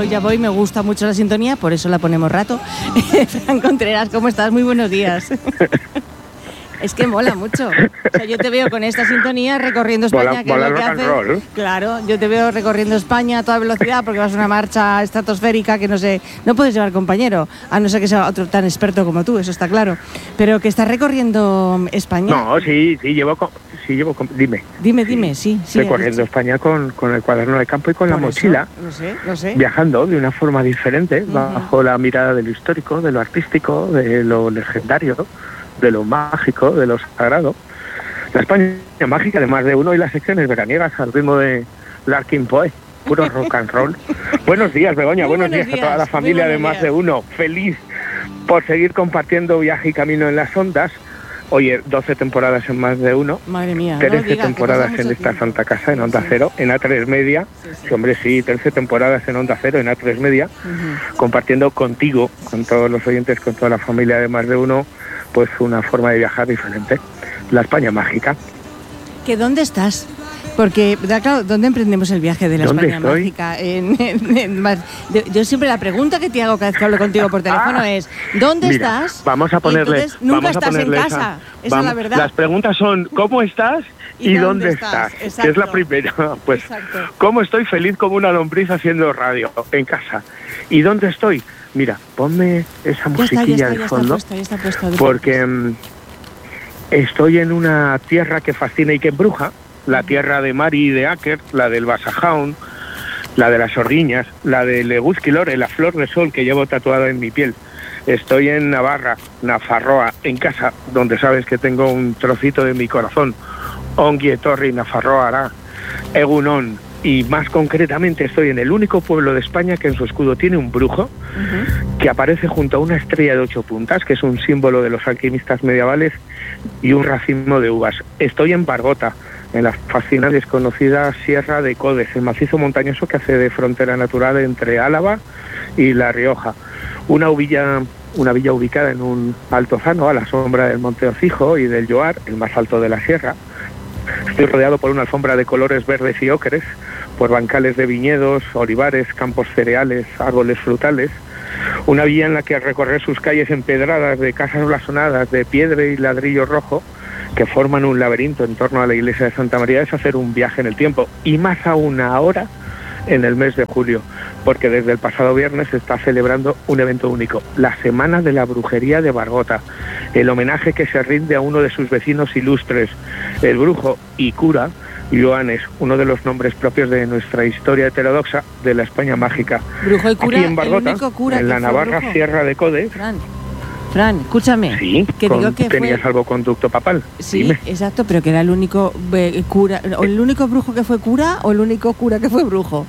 ya voy, me gusta mucho la sintonía, por eso la ponemos rato. Fran Contreras, ¿cómo estás? Muy buenos días. Es que mola mucho. O sea, yo te veo con esta sintonía recorriendo España, que es lo que haces. Claro, yo te veo recorriendo España a toda velocidad porque vas a una marcha estratosférica que no puedes llevar compañero, a no ser que sea otro tan experto como tú, eso está claro. Pero que estás recorriendo España. No, sí, llevo. Dime, sí. Recorriendo España con el cuaderno de campo y con la mochila. Lo sé. Viajando de una forma diferente, bajo la mirada de lo histórico, de lo artístico, de lo legendario, de lo mágico, de lo sagrado. La España mágica de más de uno y las secciones veraniegas al ritmo de Larkin Poe, puro rock and roll. Buenos días, Begoña, buenos días a toda la familia de más de uno. Feliz por seguir compartiendo viaje y camino en las ondas. Oye, 12 temporadas en más de uno. Madre mía, 13 temporadas en esta tiempo. Santa Casa, en Onda Cero, en A3 Media. Sí, hombre, sí, 13 temporadas en Onda Cero, en A3 Media, compartiendo contigo, con todos los oyentes, con toda la familia de más de uno, pues una forma de viajar diferente. La España mágica. ¿Que dónde estás? Porque, claro, ¿dónde emprendemos el viaje de la España mágica? Yo siempre la pregunta que te hago cada vez que hablo contigo por teléfono es ¿dónde estás? Vamos a ponerle. Nunca estás en casa. Esa es la verdad. Las preguntas son ¿cómo estás? ¿Y dónde estás? Exacto. Que es la primera. Pues, ¿cómo estoy? Feliz como una lombriz haciendo radio en casa. ¿Y dónde estoy? Mira, ponme esa musiquilla de fondo. Ya está puesto, porque estoy en una tierra que fascina y que embruja. La tierra de Mari y de Aker, la del Basajaun, la de las Orguiñas, la de Leguzquilore, la flor de sol que llevo tatuada en mi piel. Estoy en Navarra, Nafarroa, en casa, donde sabes que tengo un trocito de mi corazón. Ongi etorri Nafarroa hará, Egunon. Y más concretamente estoy en el único pueblo de España que en su escudo tiene un brujo que aparece junto a una estrella de 8 puntas, que es un símbolo de los alquimistas medievales, y un racimo de uvas. Estoy en Bargota, en la fascinante desconocida Sierra de Codes, el macizo montañoso que hace de frontera natural entre Álava y La Rioja. Una villa ubicada en un altozano a la sombra del Monte Ocijo y del Lloar, el más alto de la sierra. Estoy rodeado por una alfombra de colores verdes y ocres, por bancales de viñedos, olivares, campos cereales, árboles frutales. Una villa en la que al recorrer sus calles empedradas de casas blasonadas de piedra y ladrillo rojo, que forman un laberinto en torno a la iglesia de Santa María, es hacer un viaje en el tiempo, y más aún ahora en el mes de julio, porque desde el pasado viernes se está celebrando un evento único, la Semana de la Brujería de Bargota, el homenaje que se rinde a uno de sus vecinos ilustres, el brujo y cura Joanes, uno de los nombres propios de nuestra historia heterodoxa de la España mágica. Brujo y cura, aquí en Bargota, el único cura en la Navarra brujo. Sierra de Codes. Fran, escúchame. Sí, que digo que tenía salvoconducto papal. Sí, dime. Exacto, pero que era el único cura, o el único brujo que fue cura o el único cura que fue brujo.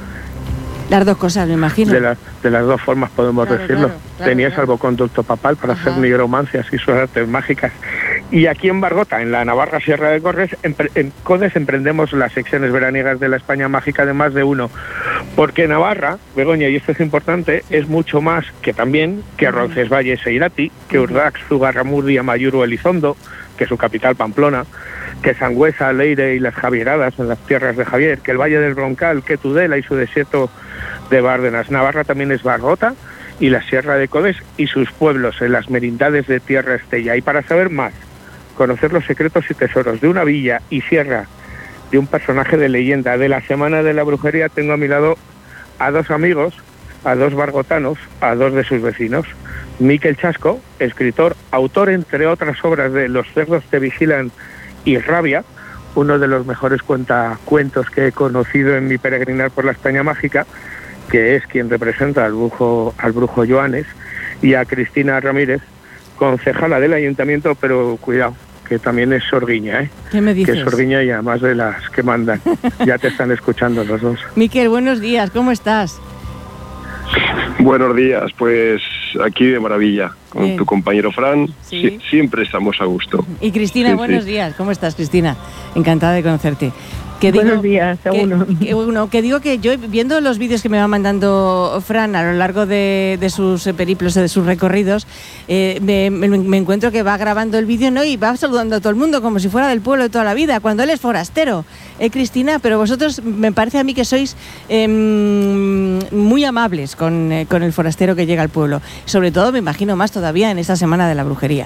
Las dos cosas, me imagino. De las dos formas podemos decirlo. Tenía salvoconducto papal para hacer nigromancias y sus artes mágicas. Y aquí en Bargota, en la Navarra Sierra de Codes, emprendemos las secciones veraniegas de la España mágica de más de uno. Porque Navarra, Begoña, y esto es importante, es mucho más que también que Roncesvalles e Irati, que Urdax, Zugarramurdi, Amaiuru, Elizondo, que su capital Pamplona, que Sangüesa, Leire y las Javieradas en las tierras de Javier, que el Valle del Broncal, que Tudela y su desierto de Bárdenas. Navarra también es Bargota y la Sierra de Codes y sus pueblos en las merindades de Tierra Estella. Y para saber más, conocer los secretos y tesoros de una villa y sierra, de un personaje de leyenda de la Semana de la Brujería, tengo a mi lado a dos amigos, a dos bargotanos, a dos de sus vecinos. Miquel Chasco, escritor, autor entre otras obras de Los cerdos te vigilan y Rabia, uno de los mejores cuentos que he conocido en mi peregrinar por la España mágica, que es quien representa al brujo Joanes, y a Cristina Ramírez, concejala del ayuntamiento, pero cuidado, que también es sorguiña, ¿eh? ¿Qué me dices? Que es sorguiña y además de las que mandan. Ya te están escuchando los dos. Miquel, buenos días, ¿cómo estás? Buenos días, pues aquí de maravilla, con Bien. tu compañero Fran, Sí. siempre estamos a gusto. Y Cristina, buenos días, ¿cómo estás, Cristina? Encantada de conocerte. Buenos días, seguro. Que digo que yo, viendo los vídeos que me va mandando Fran a lo largo de sus periplos, de sus recorridos, me encuentro que va grabando el vídeo, ¿no? Y va saludando a todo el mundo como si fuera del pueblo de toda la vida, cuando él es forastero. Cristina, pero vosotros me parece a mí que sois muy amables con el forastero que llega al pueblo. Sobre todo, me imagino más todavía en esta Semana de la Brujería.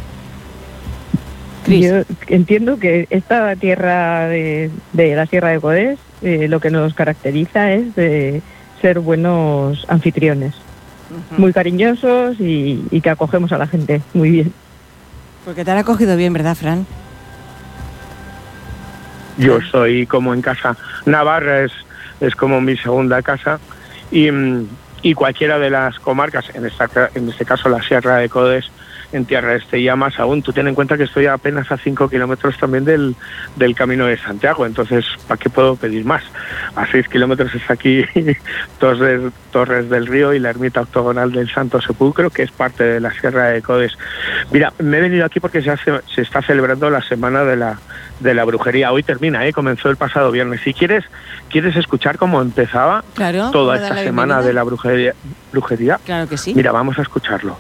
Yo entiendo que esta tierra de la Sierra de Codés, lo que nos caracteriza es de ser buenos anfitriones, muy cariñosos y que acogemos a la gente muy bien. Porque te han acogido bien, ¿verdad, Fran? Yo soy como en casa. Navarra es como mi segunda casa y cualquiera de las comarcas, en este caso la Sierra de Codés, en Tierra Este y más aún. Tú ten en cuenta que estoy apenas a 5 kilómetros también del Camino de Santiago, entonces ¿para qué puedo pedir más? A 6 kilómetros está aquí Torres del Río y la ermita octogonal del Santo Sepulcro, que es parte de la Sierra de Codés. Mira, me he venido aquí porque se está celebrando la Semana de la Brujería. Hoy termina, comenzó el pasado viernes. Si quieres escuchar cómo empezaba toda esta Semana de la Brujería. Claro que sí. Mira, vamos a escucharlo.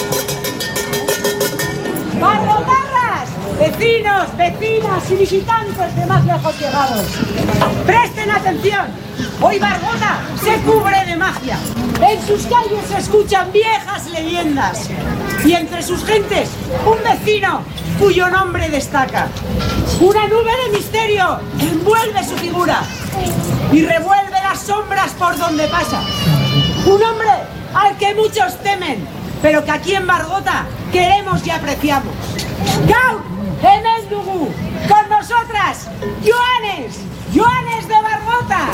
¡Barrotarras! Vecinos, vecinas y visitantes de más lejos llegados, presten atención. Hoy Bargota se cubre de magia. En sus calles se escuchan viejas leyendas y entre sus gentes un vecino cuyo nombre destaca. Una nube de misterio envuelve su figura y revuelve las sombras por donde pasa. Un hombre al que muchos temen, pero que aquí en Bargota queremos y apreciamos. ¡Gaur! ¡Emendugu! ¡Con nosotras! ¡Joanes de Bargota!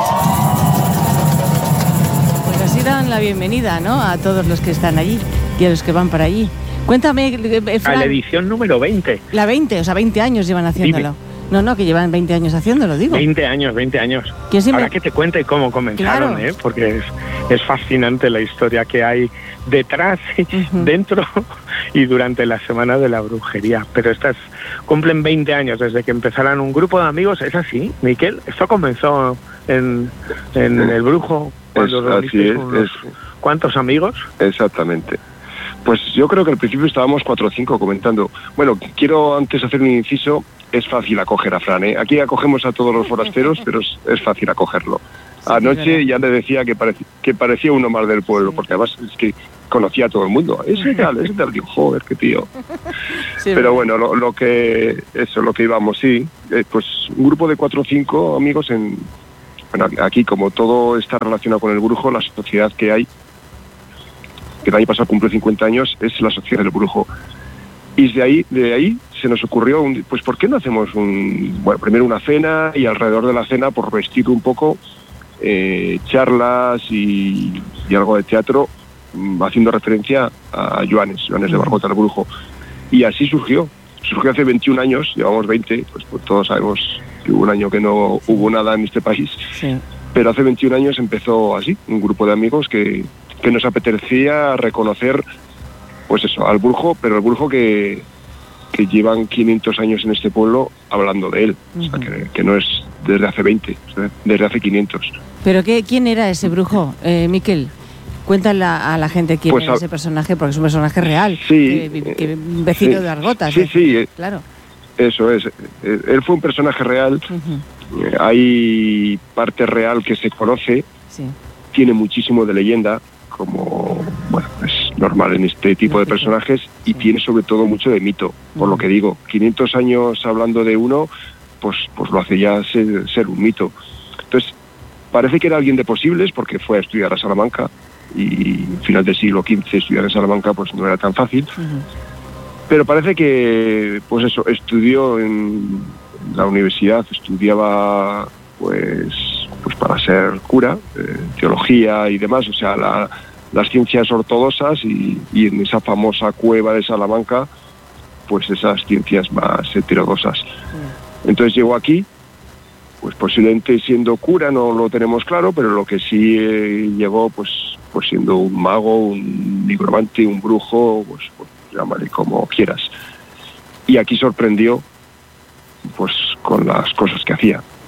Pues así dan la bienvenida, ¿no?, a todos los que están allí y a los que van para allí. Cuéntame, Fran, a la edición número 20. La 20, o sea, 20 años llevan haciéndolo. Dime. No, que llevan 20 años haciéndolo, digo. 20 años. Ahora que te cuente cómo comenzaron, claro. Porque es fascinante la historia que hay detrás, dentro y durante la Semana de la Brujería. Pero cumplen 20 años desde que empezaran un grupo de amigos. ¿Es así, Miquel? Esto comenzó en El Brujo. Así es. ¿Cuántos amigos? Exactamente. Pues yo creo que al principio estábamos 4 o 5 comentando. Bueno, quiero antes hacer un inciso. Es fácil acoger a Fran, ¿eh? Aquí acogemos a todos los forasteros, pero es fácil acogerlo. Sí, anoche ya le decía que parecía uno más del pueblo, porque además es que conocía a todo el mundo. Ese tal, digo, joder, qué tío. Sí, pero bueno, lo que íbamos, sí. Pues un grupo de 4 o 5 amigos bueno, aquí como todo está relacionado con el brujo, la sociedad que hay, que el año pasado cumple 50 años, es la sociedad del brujo. Y de ahí se nos ocurrió, pues ¿por qué no hacemos primero una cena y alrededor de la cena por vestir un poco, charlas y algo de teatro, haciendo referencia a Joanes de Bargota, el brujo. Y así surgió hace 21 años, llevamos 20, pues todos sabemos que hubo un año que no hubo nada en este país, sí. Pero hace 21 años empezó así, un grupo de amigos que nos apetecía reconocer, pues eso, al brujo, pero el brujo que llevan 500 años en este pueblo hablando de él, o sea, que no es desde hace 20, desde hace 500. ¿Pero quién era ese brujo, Miquel? Cuéntale a la gente quién era ese personaje, porque es un personaje real, sí, vecino de Bargota. Sí, claro. Eso es. Él fue un personaje real, hay parte real que se conoce, tiene muchísimo de leyenda, como es normal en este tipo de personajes, y tiene sobre todo mucho de mito, por lo que digo, 500 años hablando de uno, pues lo hace ya ser un mito. Entonces, parece que era alguien de posibles, porque fue a estudiar a Salamanca, y final del siglo XV estudiar en Salamanca pues no era tan fácil, pero parece que pues eso, estudió en la universidad, estudiaba pues para ser cura, teología y demás, o sea, las ciencias ortodoxas y en esa famosa cueva de Salamanca, pues esas ciencias más heterodoxas. Entonces llegó aquí, pues posiblemente siendo cura, no lo tenemos claro, pero lo que sí llegó, pues siendo un mago, un nigromante, un brujo, pues llámale como quieras. Y aquí sorprendió, pues con las cosas que hacía.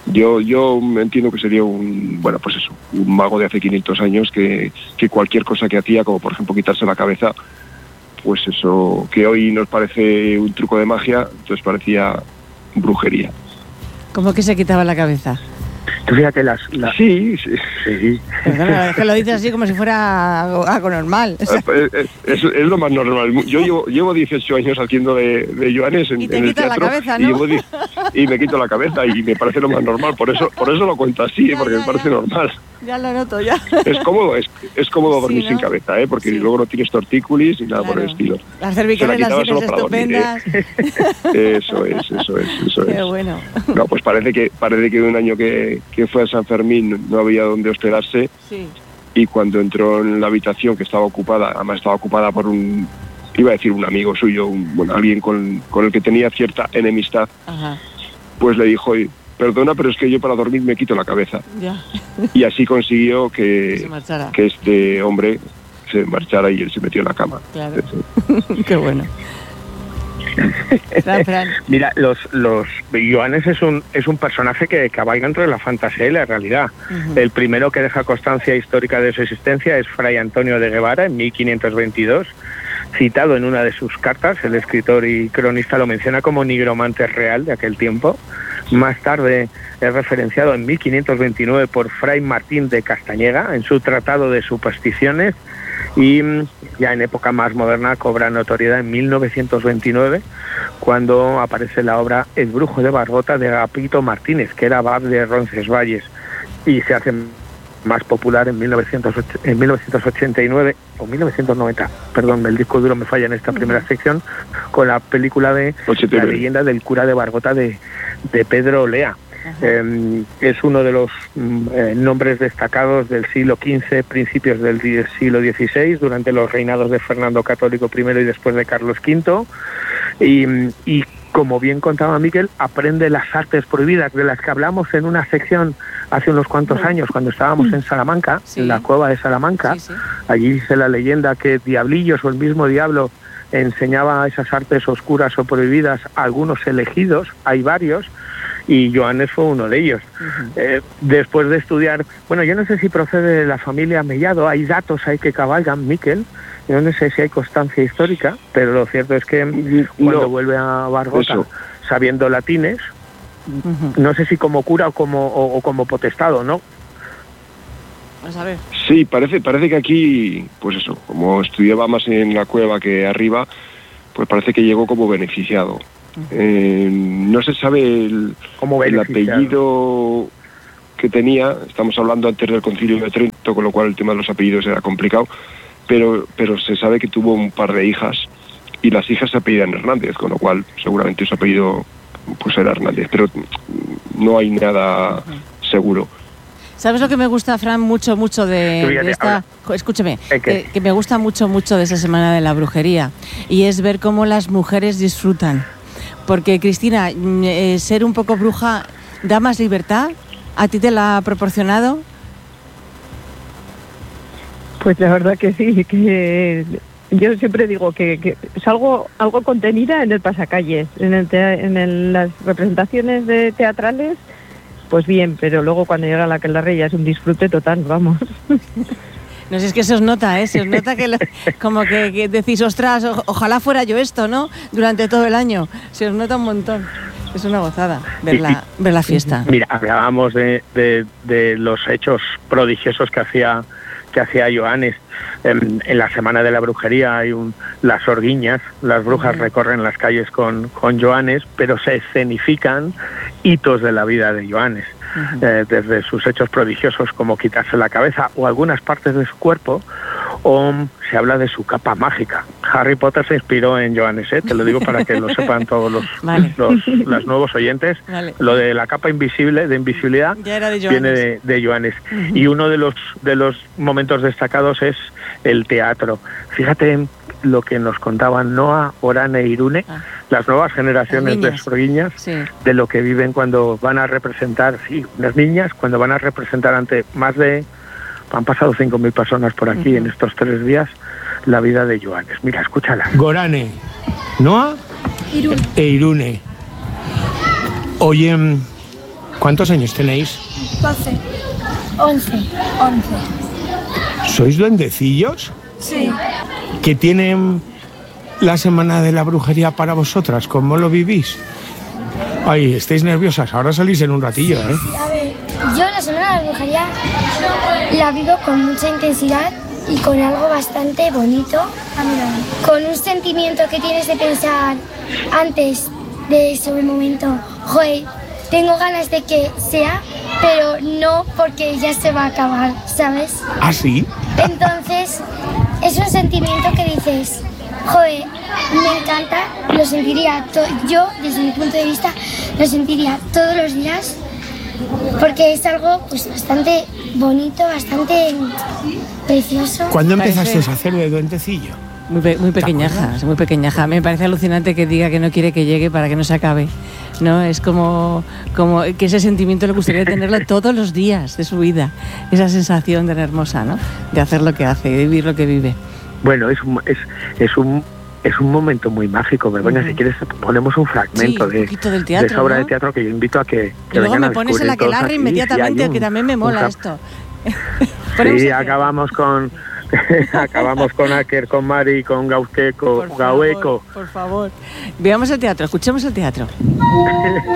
Yo entiendo que sería un mago de hace 500 años que cualquier cosa que hacía, como por ejemplo quitarse la cabeza, pues eso, que hoy nos parece un truco de magia, entonces parecía brujería. ¿Cómo que se quitaba la cabeza? Tú fíjate Sí. Perdona, es que lo dices así como si fuera algo normal. O sea, es lo más normal. Yo llevo 18 años haciendo de Joanes en el teatro. Y te quitas la cabeza, ¿no? Y me quito la cabeza y me parece lo más normal. Por eso lo cuento así, porque me parece normal. Ya lo noto, ya. Es cómo dormir sin cabeza, porque luego no tienes tortícolis ni nada por el estilo. Las cervicales las tienes estupendas. Eso es. Qué bueno. No, pues parece que un año que fue a San Fermín no había donde hospedarse. Sí. Y cuando entró en la habitación, que estaba ocupada, además estaba ocupada por un amigo suyo, alguien con el que tenía cierta enemistad, ajá, pues le dijo, perdona, pero es que yo para dormir me quito la cabeza. Ya. Y así consiguió que este hombre se marchara y él se metió en la cama. Claro. Qué bueno. Fran. Mira, los Joanes es un personaje que cabalga entre la fantasía y la realidad. Uh-huh. El primero que deja constancia histórica de su existencia es Fray Antonio de Guevara en 1522. Citado en una de sus cartas, el escritor y cronista lo menciona como nigromante real de aquel tiempo. Más tarde es referenciado en 1529 por Fray Martín de Castañeda en su Tratado de Supersticiones, y ya en época más moderna cobra notoriedad en 1929 cuando aparece la obra El brujo de Barbota de Agapito Martínez, que era abad de Roncesvalles, y se hace más popular en 1989 o 1990, perdón, el disco duro me falla en esta primera sección, con la película de 89. La leyenda del cura de Barbota de Pedro Lea. Es uno de los nombres destacados del siglo XV, principios del siglo XVI, durante los reinados de Fernando Católico I y después de Carlos V, y como bien contaba Miquel, aprende las artes prohibidas, de las que hablamos en una sección hace unos cuantos años, cuando estábamos en Salamanca, en la cueva de Salamanca. Allí dice la leyenda que diablillos o el mismo diablo enseñaba esas artes oscuras o prohibidas a algunos elegidos, hay varios, y Joanes fue uno de ellos. Uh-huh. Después de estudiar, yo no sé si procede de la familia Mellado, hay datos ahí que cabalgan, Miquel, yo no sé si hay constancia histórica, pero lo cierto es que cuando vuelve a Barbota, sabiendo latines, uh-huh, no sé si como cura o como potestado, ¿no? Vamos a ver. Sí, parece que aquí, pues eso, como estudiaba más en la cueva que arriba, pues parece que llegó como beneficiado. No se sabe el apellido que tenía, estamos hablando antes del Concilio de Trento, con lo cual el tema de los apellidos era complicado, pero se sabe que tuvo un par de hijas y las hijas se apellidan Hernández, con lo cual seguramente su apellido pues era Hernández, pero no hay nada seguro. ¿Sabes lo que me gusta, Fran, mucho de esta... Escúchame, que me gusta mucho de esa Semana de la Brujería, y es ver cómo las mujeres disfrutan. Porque, Cristina, ser un poco bruja da más libertad. ¿A ti te la ha proporcionado? Pues la verdad que sí, que yo siempre digo que salgo algo contenida en el pasacalles, en las representaciones teatrales, pues bien, pero luego cuando llega la aquelarre ya es un disfrute total, vamos. No sé, es que se os nota, se os nota que como que decís, ostras, ojalá fuera yo esto, ¿no? Durante todo el año. Se os nota un montón. Es una gozada ver la fiesta. Mira, hablábamos de los hechos prodigiosos que hacía Joanes. En la Semana de la Brujería hay las orguiñas, las brujas recorren las calles con Joanes, pero se escenifican hitos de la vida de Joanes. Desde sus hechos prodigiosos como quitarse la cabeza o algunas partes de su cuerpo, o se habla de su capa mágica. Harry Potter se inspiró en Joanes, te lo digo para que lo sepan todos los nuevos oyentes. Vale. Lo de la capa invisible, de invisibilidad, viene de Joanes. Y uno de los momentos destacados es el teatro. Fíjate lo que nos contaban Noa, Orane e Irune, las nuevas generaciones de sorguiñas, de lo que viven cuando van a representar, las niñas, cuando van a representar ante han pasado 5.000 personas por aquí en estos 3 días, la vida de Joanes. Mira, escúchala. Gorane, Noa e Irune. Oye, ¿Cuántos años tenéis? 11. ¿Sois duendecillos? Sí. ¿Qué tienen la semana de la brujería para vosotras? ¿Cómo lo vivís? Ay, estáis nerviosas, ahora salís en un ratillo, ¿eh? A ver, yo la semana de la brujería la vivo con mucha intensidad y con algo bastante bonito, con un sentimiento que tienes de pensar antes de ese momento, joder, tengo ganas de que sea, pero no porque ya se va a acabar, ¿sabes? ¿Ah, sí? Entonces, es un sentimiento que dices, joder, me encanta, lo sentiría, yo desde mi punto de vista, lo sentiría todos los días, porque es algo pues bastante bonito, bastante precioso. ¿Cuándo empezaste a hacer de duendecillo? Muy pequeñaja. Me parece alucinante que diga que no quiere que llegue para que no se acabe, ¿no? Es como que ese sentimiento le gustaría tenerlo todos los días de su vida. Esa sensación tan hermosa, ¿no? De hacer lo que hace, de vivir lo que vive. Bueno, es un momento muy mágico. Begoña, si quieres ponemos un fragmento de esa obra de teatro que yo invito a que y luego me vengan pones el aquelarre inmediatamente, que también me mola esto. Sí, acabamos con Aker, con Mari, con Gaueco. Por favor, veamos el teatro, escuchemos el teatro.